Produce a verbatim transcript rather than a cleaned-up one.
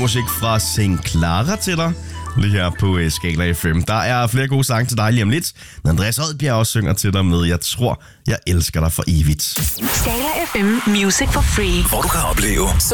musik fra Saint Clara til dig, lige her på Skala F M. Der er flere gode sange til dig lige om lidt, når Andreas Odbjerg også synger til dig med Jeg tror, jeg elsker dig for evigt. Skala F M Music for Free, hvor du kan opleve